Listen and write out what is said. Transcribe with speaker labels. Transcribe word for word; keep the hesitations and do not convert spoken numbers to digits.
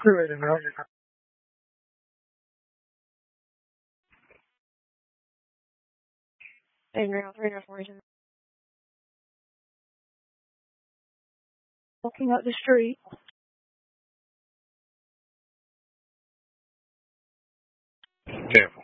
Speaker 1: Wait a minute.
Speaker 2: Adrian, radar formation.
Speaker 1: Walking up the street.
Speaker 3: Okay.